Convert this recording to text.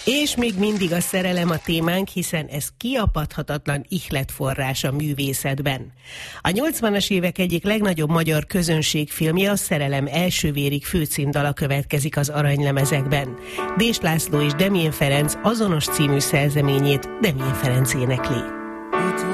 És még mindig a szerelem a témánk, hiszen ez kiapadhatatlan ihletforrás a művészetben. A 80-as évek egyik legnagyobb magyar közönségfilmje, a Szerelem első vérig főcímdala következik az aranylemezekben. Dés László és Demjén Ferenc azonos című szerzeményét Demjén Ferenc énekli.